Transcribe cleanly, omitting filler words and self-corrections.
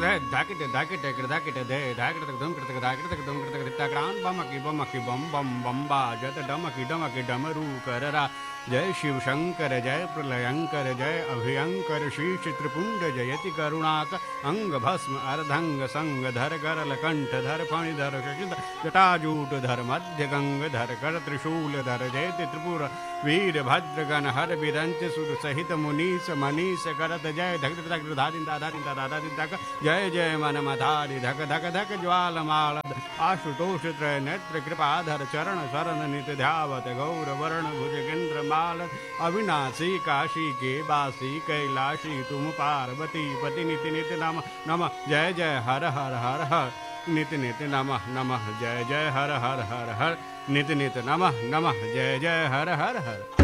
दे धाकिट धाकिट धाकिट दे धाकिट तक धम करतक धाकिट तक धम करतक तकरान बमकी बम बम बम्बा जत डमकी डमरू कररा जय शिव शंकर जय प्रलयंकर जय अभयंकर श्री चित्रपुंड जयति करुणाक अंग भस्म अर्धंग संग धर गरल कंठ धर फणि धर शशिध जटाजूट धर मध्य गंग धर कर त्रिशूल धर जयति त्रिपुर वीर भद्रगण हर बिरंच सुर सहित मुनीस मनीष करत जय धक धक धारिन धारिन धारिन धक जय जय मन मधारि धक धक धक ज्वाल माल आशुतोष त्रय नेत्र कृपाधर चरण शरण नित ध्यावत गौर वर्ण भुजगेंद्र माल अविनाशी काशी के बासी कैलाशी तुम पार्वती पति नित नित नम नम जय जय हर हर हर हर नित नित नमः नमः जय जय हर हर हर हर नित नित नमः नमः जय जय हर हर हर